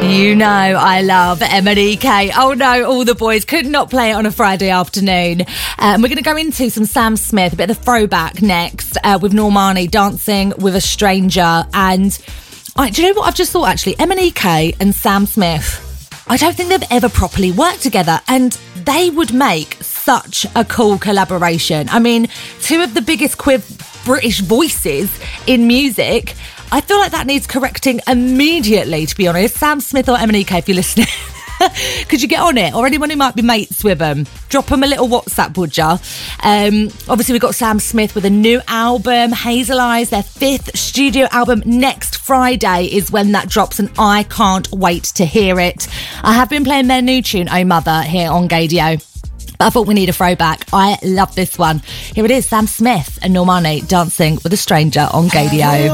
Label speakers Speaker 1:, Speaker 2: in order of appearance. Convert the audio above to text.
Speaker 1: You know I love MNEK. Oh no, all the boys could not play it on a Friday afternoon. We're going to go into some Sam Smith, a bit of the throwback next, with Normani dancing with a stranger. And do you know what I've just thought actually? MNEK and Sam Smith, I don't think they've ever properly worked together, and they would make such a cool collaboration. I mean, two of the biggest queer British voices in music. I feel like that needs correcting immediately, to be honest. Sam Smith or MNEK, if you're listening, could you get on it? Or anyone who might be mates with them, drop them a little WhatsApp, would ya? Obviously, we've got Sam Smith with a new album, Hazel Eyes, their 5th studio album. Next Friday is when that drops, and I can't wait to hear it. I have been playing their new tune, Oh Mother, here on Gaydio. But I thought we need a throwback. I love this one. Here it is, Sam Smith and Normani dancing with a stranger on Gaydio.